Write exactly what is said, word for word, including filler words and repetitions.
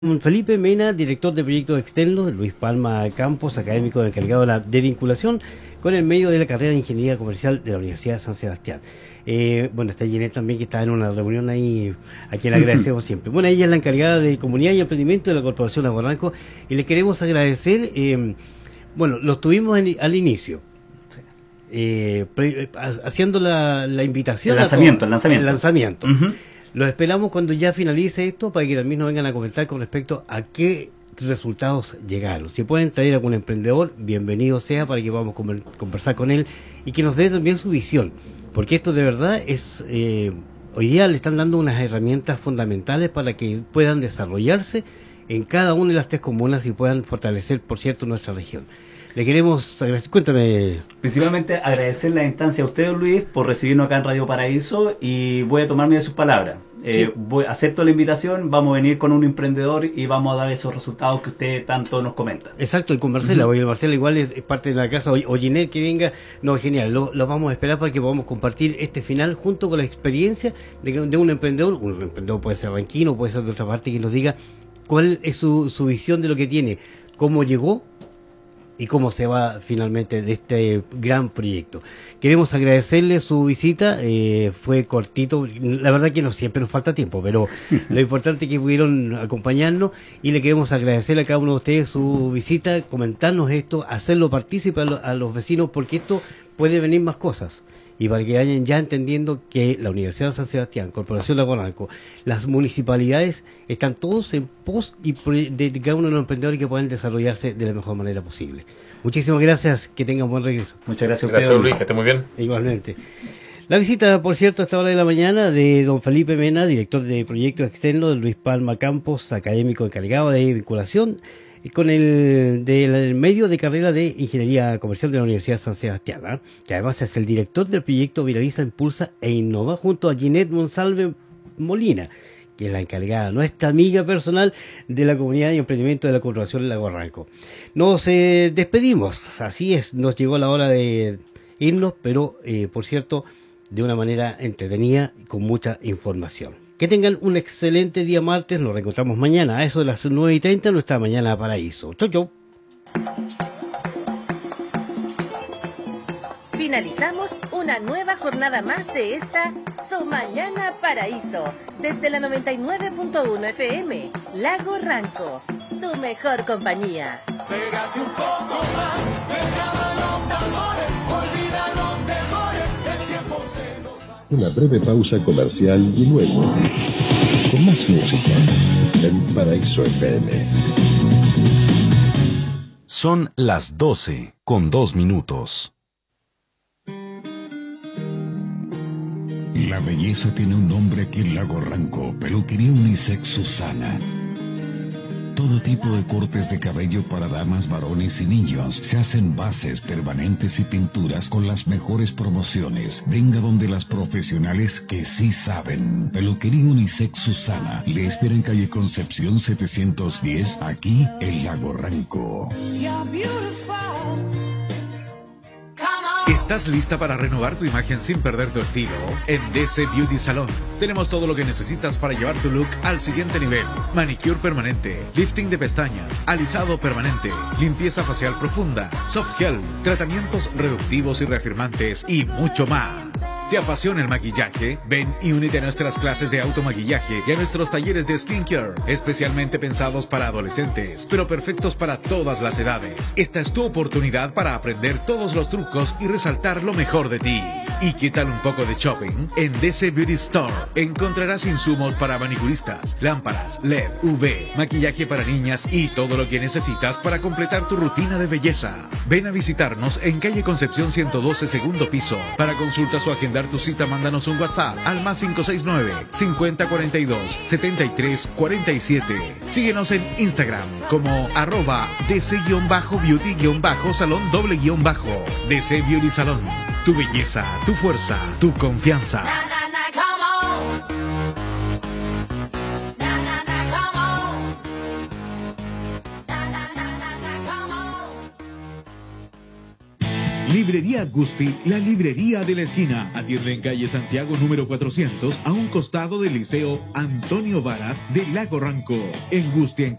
Felipe Mena, director de proyectos externos de Luis Palma Campos, académico encargado de la de vinculación con el medio de la carrera de Ingeniería Comercial de la Universidad de San Sebastián. Eh, bueno, está Ginette también, que está en una reunión ahí, a quien le agradecemos siempre. Bueno, ella es la encargada de Comunidad y Emprendimiento de la Corporación Lago Ranco, y le queremos agradecer, eh, bueno, lo tuvimos en, al inicio, eh, pre, haciendo la, la invitación. El lanzamiento, todo, el lanzamiento. El lanzamiento. Uh-huh. Los esperamos cuando ya finalice esto para que también nos vengan a comentar con respecto a qué resultados llegaron. Si pueden traer a algún emprendedor, bienvenido sea, para que podamos conversar con él y que nos dé también su visión. Porque esto de verdad es... Eh, hoy día le están dando unas herramientas fundamentales para que puedan desarrollarse en cada una de las tres comunas y puedan fortalecer, por cierto, nuestra región. Le queremos agradecer, cuéntame. Principalmente agradecer la instancia a usted, Luis, por recibirnos acá en Radio Paraíso, y voy a tomarme de sus palabras. Eh, sí. voy, acepto la invitación, vamos a venir con un emprendedor y vamos a dar esos resultados que usted tanto nos comenta. Exacto, y con Marcela, uh-huh. Oye, Marcela igual es, es parte de la casa, o, o Ginette que venga, no, genial, lo, lo vamos a esperar para que podamos compartir este final junto con la experiencia de, de un emprendedor. Un emprendedor puede ser ranquino, puede ser de otra parte, que nos diga cuál es su, su visión de lo que tiene, cómo llegó y cómo se va finalmente de este gran proyecto. Queremos agradecerle su visita, eh, fue cortito, la verdad que no siempre nos falta tiempo, pero lo importante es que pudieron acompañarnos, y le queremos agradecer a cada uno de ustedes su visita, comentarnos esto, hacerlo partícipe a, lo, a los vecinos, porque esto puede venir más cosas. Y para que vayan ya entendiendo que la Universidad de San Sebastián, Corporación Lago Ranco, las municipalidades están todos en pos y de cada uno de los emprendedores que puedan desarrollarse de la mejor manera posible. Muchísimas gracias, que tengan buen regreso. Muchas gracias a usted. Gracias, Luis, que esté muy bien. Igualmente. La visita, por cierto, a esta hora de la mañana, de don Felipe Mena, director de proyectos externos de Luis Palma Campos, académico encargado de vinculación con el del medio de carrera de Ingeniería Comercial de la Universidad de San Sebastián, ¿eh? Que además es el director del proyecto Viraliza, Impulsa e Innova, junto a Ginette Monsalve Molina, que es la encargada, nuestra amiga personal de la Comunidad y Emprendimiento de la Corporación Lago Ranco. Nos eh, despedimos, así es, nos llegó la hora de irnos, pero eh, por cierto, de una manera entretenida y con mucha información. Que tengan un excelente día martes. Nos reencontramos mañana a eso de las nueve y treinta, nuestra Mañana Paraíso. Chau, chau. Finalizamos una nueva jornada más de esta Su Mañana Paraíso, desde la noventa y nueve punto uno F M, Lago Ranco, tu mejor compañía. Pégate un poco más, pegada los tambores, olvida los temores, el tiempo se nos va. Una breve pausa comercial y luego, con más música, en Paraíso F M. Son las doce, con dos minutos. La belleza tiene un nombre aquí en Lago Ranco, Peluquería Unisex Susana. Todo tipo de cortes de cabello para damas, varones y niños. Se hacen bases, permanentes y pinturas con las mejores promociones. Venga donde las profesionales que sí saben. Peluquería Unisex Susana. Le espera en calle Concepción setecientos diez, aquí en Lago Ranco. ¿Estás lista para renovar tu imagen sin perder tu estilo? En D C Beauty Salon tenemos todo lo que necesitas para llevar tu look al siguiente nivel. Manicure permanente, lifting de pestañas, alisado permanente, limpieza facial profunda, soft gel, tratamientos reductivos y reafirmantes y mucho más. ¿Te apasiona el maquillaje? Ven y únete a nuestras clases de automaquillaje y a nuestros talleres de skincare, especialmente pensados para adolescentes, pero perfectos para todas las edades. Esta es tu oportunidad para aprender todos los trucos y resaltar lo mejor de ti. ¿Y qué tal un poco de shopping? En D C Beauty Store encontrarás insumos para manicuristas, lámparas, L E D, U V, maquillaje para niñas y todo lo que necesitas para completar tu rutina de belleza. Ven a visitarnos en calle Concepción ciento doce, segundo piso. Para consultas o agendar tu cita, mándanos un WhatsApp al más cinco seis nueve, cincuenta cuarenta y dos, setenta y tres cuarenta y siete. Síguenos en Instagram como arroba dc-beauty-salón doble guión bajo. D C Beauty Salón. Tu belleza, tu fuerza, tu confianza. Librería Gusti, la librería de la esquina. Atiende en calle Santiago número cuatrocientos, a un costado del Liceo Antonio Varas de Lago Ranco. En Gusti